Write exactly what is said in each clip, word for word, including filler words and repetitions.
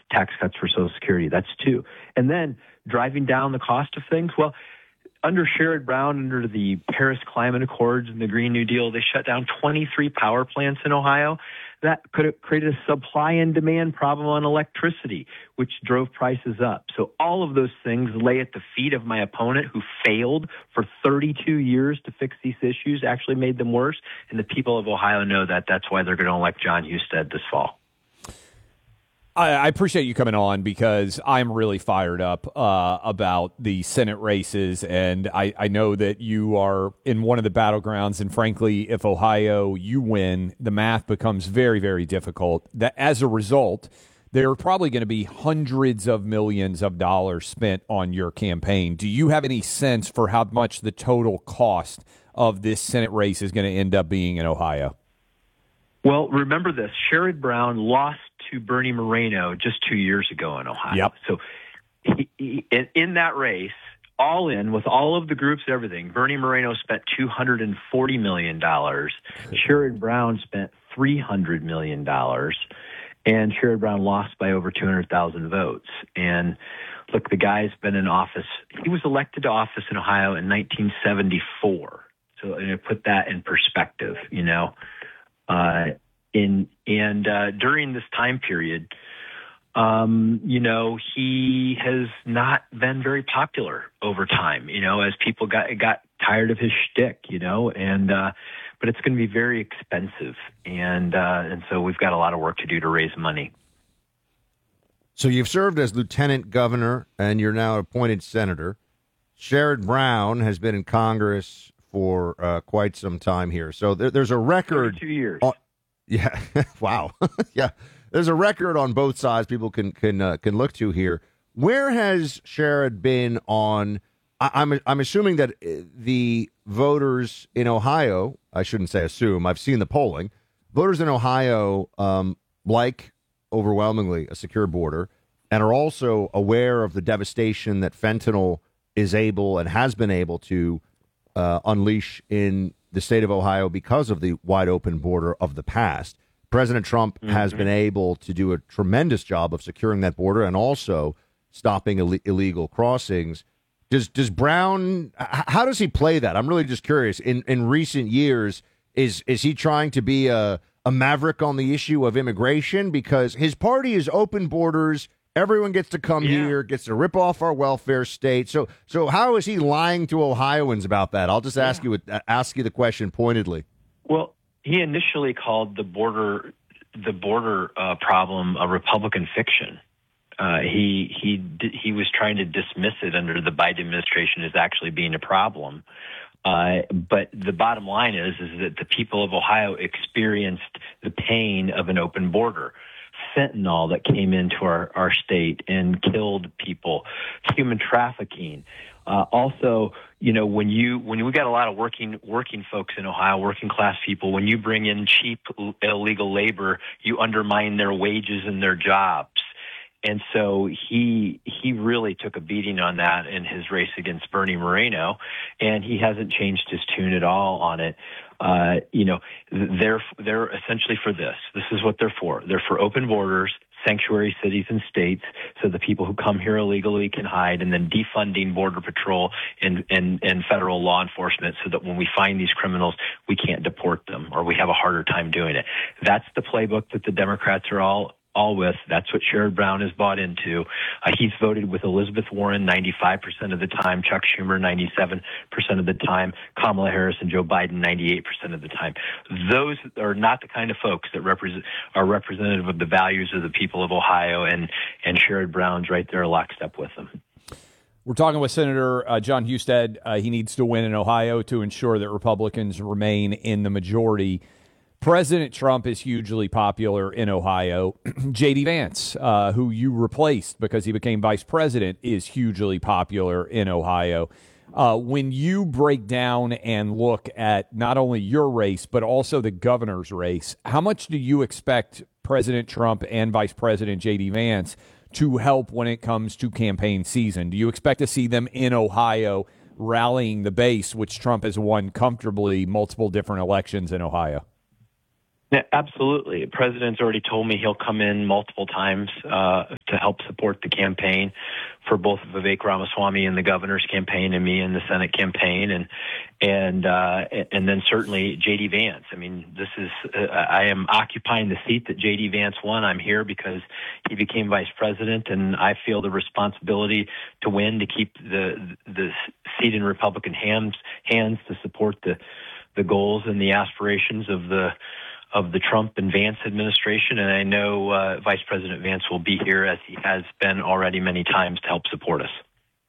tax cuts for Social Security. That's two. And then driving down the cost of things. Well, under Sherrod Brown, under the Paris Climate Accords and the Green New Deal, they shut down twenty-three power plants in Ohio. That could have created a supply and demand problem on electricity, which drove prices up. So all of those things lay at the feet of my opponent, who failed for thirty-two years to fix these issues, actually made them worse. And the people of Ohio know that. That's why they're going to elect Jon Husted this fall. I appreciate you coming on, because I'm really fired up uh, about the Senate races, and I, I know that you are in one of the battlegrounds, and frankly, if Ohio, you win, the math becomes very, very difficult. That as a result, there are probably going to be hundreds of millions of dollars spent on your campaign. Do you have any sense for how much the total cost of this Senate race is going to end up being in Ohio? Well, remember this, Sherrod Brown lost to Bernie Moreno just two years ago in Ohio. Yep. So he, he, in, in that race, all in, with all of the groups and everything, Bernie Moreno spent two hundred forty million dollars. Sherrod Brown spent three hundred million dollars. And Sherrod Brown lost by over two hundred thousand votes. And look, the guy's been in office. He was elected to office in Ohio in nineteen seventy-four. So and to put that in perspective, you know. Uh, in and uh, during this time period, um, you know, he has not been very popular over time. You know, as people got got tired of his shtick. You know, and uh, but it's going to be very expensive, and uh, and so we've got a lot of work to do to raise money. So you've served as lieutenant governor, and you're now appointed senator. Sherrod Brown has been in Congress for uh, quite some time here. So there, there's a record. Two years. On, yeah. Wow. Yeah. There's a record on both sides people can can uh, can look to here. Where has Sherrod been on? I, I'm I'm assuming that the voters in Ohio, I shouldn't say assume, I've seen the polling. Voters in Ohio um, like overwhelmingly a secure border, and are also aware of the devastation that fentanyl is able and has been able to Uh, unleash in the state of Ohio because of the wide open border of the past. President Trump mm-hmm. has been able to do a tremendous job of securing that border and also stopping Ill- illegal crossings. Does does Brown, how does he play that? I'm really just curious. In in recent years, is is he trying to be a, a maverick on the issue of immigration? Because his party is open borders. Everyone gets to come yeah. here, gets to rip off our welfare state. So, so how is he lying to Ohioans about that? I'll just ask yeah. you ask you the question pointedly. Well, he initially called the border the border uh, problem a Republican fiction. Uh, he he he was trying to dismiss it under the Biden administration as actually being a problem. Uh, but the bottom line is is that the people of Ohio experienced the pain of an open border. Fentanyl that came into our, our state and killed people, human trafficking. Uh, also, you know, when you when we got a lot of working working folks in Ohio, working class people, when you bring in cheap illegal labor, you undermine their wages and their jobs. And so he he really took a beating on that in his race against Bernie Moreno, and he hasn't changed his tune at all on it. Uh, you know, they're they're essentially for this. This is what they're for. They're for open borders, sanctuary cities and states, so the people who come here illegally can hide, and then defunding Border Patrol and, and, and federal law enforcement so that when we find these criminals, we can't deport them or we have a harder time doing it. That's the playbook that the Democrats are all all with. That's what Sherrod Brown has bought into. Uh, he's voted with Elizabeth Warren ninety-five percent of the time, Chuck Schumer ninety-seven percent of the time, Kamala Harris and Joe Biden ninety-eight percent of the time. Those are not the kind of folks that represent are representative of the values of the people of Ohio, and, and Sherrod Brown's right there lockstep with them. We're talking with Senator uh, Jon Husted. Uh, he needs to win in Ohio to ensure that Republicans remain in the majority. President Trump is hugely popular in Ohio. J D. Vance, uh, who you replaced because he became vice president, is hugely popular in Ohio. Uh, when you break down and look at not only your race, but also the governor's race, how much do you expect President Trump and Vice President J D. Vance to help when it comes to campaign season? Do you expect to see them in Ohio rallying the base, which Trump has won comfortably multiple different elections in Ohio? Yeah, absolutely. The president's already told me he'll come in multiple times uh, to help support the campaign for both Vivek Ramaswamy and the governor's campaign and me in the Senate campaign, and and uh, and then certainly J D Vance. I mean, this is uh, I am occupying the seat that J D Vance won. I'm here because he became vice president, and I feel the responsibility to win, to keep the the seat in Republican hands hands to support the the goals and the aspirations of the of the Trump and Vance administration. And I know uh, Vice President Vance will be here, as he has been already many times, to help support us.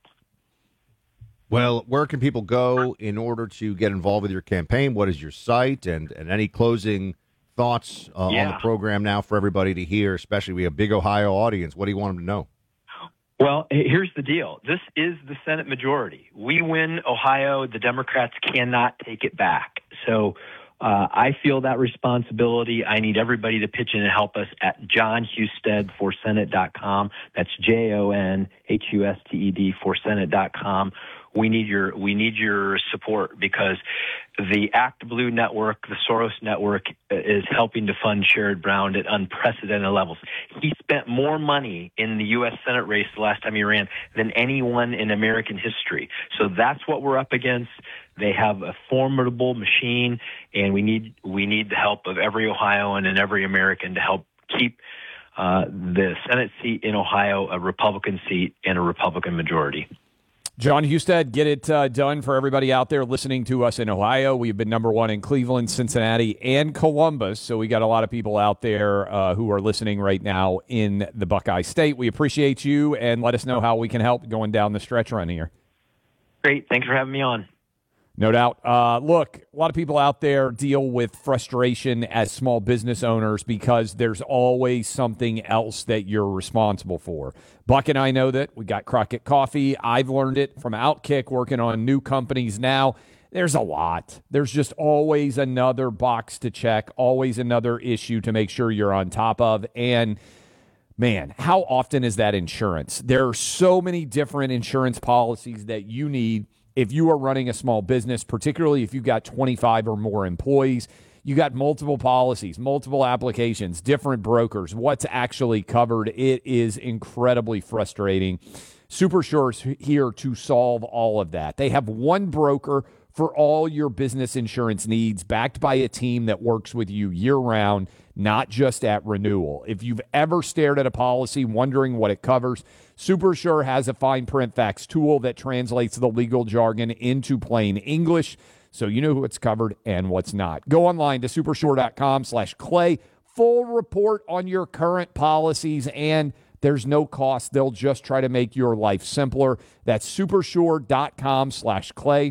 Well, where can people go in order to get involved with your campaign? What is your site? And, and any closing thoughts uh, yeah. on the program now for everybody to hear, especially we have a big Ohio audience. What do you want them to know? Well, here's the deal. This is the Senate majority. We win Ohio. The Democrats cannot take it back. So Uh, I feel that responsibility. I need everybody to pitch in and help us at john husted for senate dot com. That's J O N H U S T E D for senate dot com. We need your we need your support, because the Act Blue Network, the Soros Network, is helping to fund Sherrod Brown at unprecedented levels. He spent more money in the U S Senate race the last time he ran than anyone in American history. So that's what we're up against. They have a formidable machine, and we need we need the help of every Ohioan and every American to help keep uh, the Senate seat in Ohio a Republican seat and a Republican majority. John Husted, get it uh, done for everybody out there listening to us in Ohio. We've been number one in Cleveland, Cincinnati, and Columbus, so we got a lot of people out there uh, who are listening right now in the Buckeye State. We appreciate you, and let us know how we can help going down the stretch run here. Great. Thanks for having me on. No doubt. Uh, look, a lot of people out there deal with frustration as small business owners because there's always something else that you're responsible for. Buck and I know that. We got Crockett Coffee. I've learned it from Outkick, working on new companies now. There's a lot. There's just always another box to check, always another issue to make sure you're on top of. And man, how often is that insurance? There are so many different insurance policies that you need if you are running a small business, particularly if you've got twenty-five or more employees. You got multiple policies, multiple applications, different brokers, what's actually covered. It is incredibly frustrating. SuperSure's here to solve all of that. They have one broker for all your business insurance needs, backed by a team that works with you year-round, not just at renewal. If you've ever stared at a policy wondering what it covers, SuperSure has a fine print facts tool that translates the legal jargon into plain English, so you know what's covered and what's not. Go online to supersure.com slash clay. Full report on your current policies, and there's no cost. They'll just try to make your life simpler. That's supersure.com slash clay.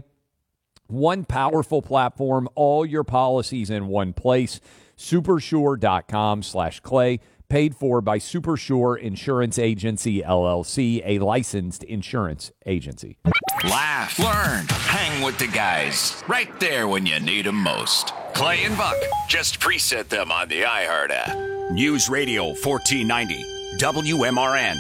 One powerful platform, all your policies in one place. Supersure.com slash clay. Paid for by Supersure Insurance Agency, L L C, a licensed insurance agency. Laugh, learn, hang with the guys. Right there when you need them most. Clay and Buck. Just preset them on the iHeart app. News Radio fourteen ninety, W M R N.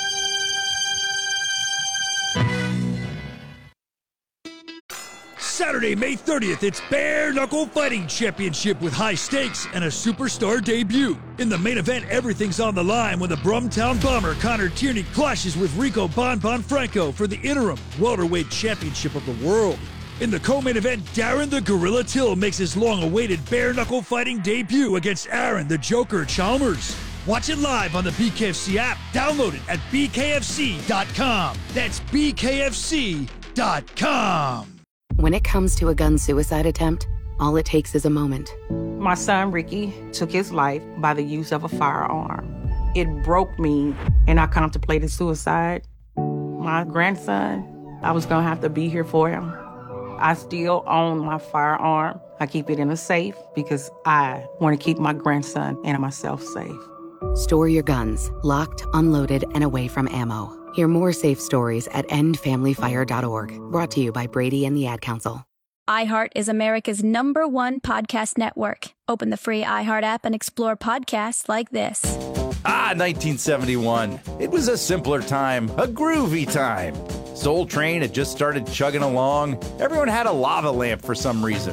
Saturday, May thirtieth, it's Bare Knuckle Fighting Championship with high stakes and a superstar debut. In the main event, everything's on the line when the Brumtown Bomber Connor Tierney clashes with Rico Bon Bon Franco for the interim welterweight championship of the world. In the co-main event, Darren the Gorilla Till makes his long-awaited Bare Knuckle Fighting debut against Aaron the Joker Chalmers. Watch it live on the B K F C app. Download it at B K F C dot com. That's B K F C dot com. When it comes to a gun suicide attempt, all it takes is a moment. My son, Ricky, took his life by the use of a firearm. It broke me, and I contemplated suicide. My grandson, I was going to have to be here for him. I still own my firearm. I keep it in a safe because I want to keep my grandson and myself safe. Store your guns, locked, unloaded, and away from ammo. Hear more safe stories at end family fire dot org. Brought to you by Brady and the Ad Council. iHeart is America's number one podcast network. Open the free iHeart app and explore podcasts like this. Ah, nineteen seventy-one. It was a simpler time, a groovy time. Soul Train had just started chugging along. Everyone had a lava lamp for some reason.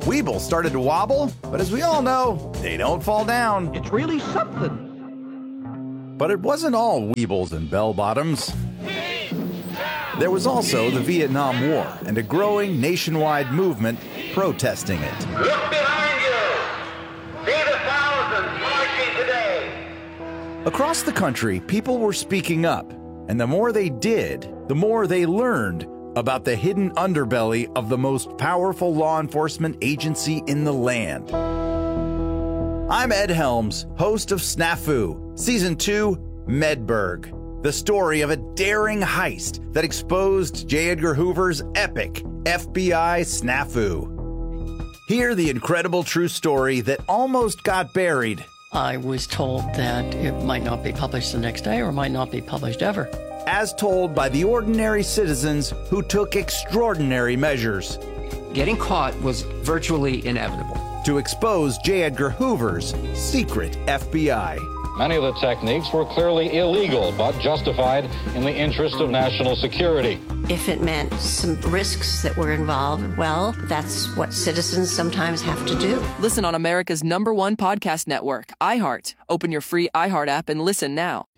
Weeble started to wobble, but as we all know, they don't fall down. It's really something. But it wasn't all Weebles and bell-bottoms. There was also the Vietnam War and a growing nationwide movement protesting it. Look behind you! See the thousands marching today! Across the country, people were speaking up, and the more they did, the more they learned about the hidden underbelly of the most powerful law enforcement agency in the land. I'm Ed Helms, host of Snafu, Season two, Medberg, the story of a daring heist that exposed J. Edgar Hoover's epic F B I snafu. Hear the incredible true story that almost got buried. I was told that it might not be published the next day or might not be published ever. As told by the ordinary citizens who took extraordinary measures. Getting caught was virtually inevitable. To expose J. Edgar Hoover's secret F B I. Many of the techniques were clearly illegal, but justified in the interest of national security. If it meant some risks that were involved, well, that's what citizens sometimes have to do. Listen on America's number one podcast network, iHeart. Open your free iHeart app and listen now.